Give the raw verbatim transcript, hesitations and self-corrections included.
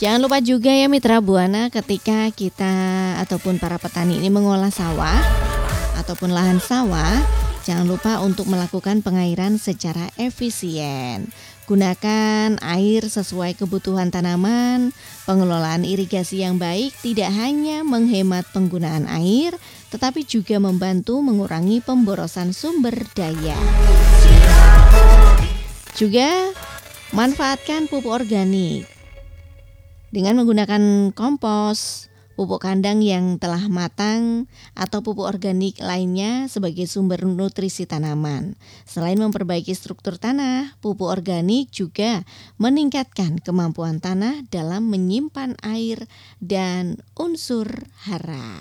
Jangan lupa juga ya Mitra Buana, ketika kita ataupun para petani ini mengolah sawah ataupun lahan sawah, jangan lupa untuk melakukan pengairan secara efisien. Gunakan air sesuai kebutuhan tanaman. Pengelolaan irigasi yang baik tidak hanya menghemat penggunaan air, tetapi juga membantu mengurangi pemborosan sumber daya. Juga manfaatkan pupuk organik dengan menggunakan kompos, pupuk kandang yang telah matang, atau pupuk organik lainnya sebagai sumber nutrisi tanaman. Selain memperbaiki struktur tanah, pupuk organik juga meningkatkan kemampuan tanah dalam menyimpan air dan unsur hara.